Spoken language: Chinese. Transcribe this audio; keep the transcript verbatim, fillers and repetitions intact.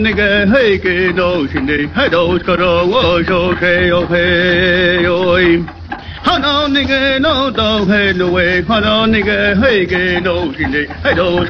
那个嘿给都是的，还都是着我手嘿哟嘿哟喂，好到那个弄到嘿喽喂，好到那个嘿给都是的，还都是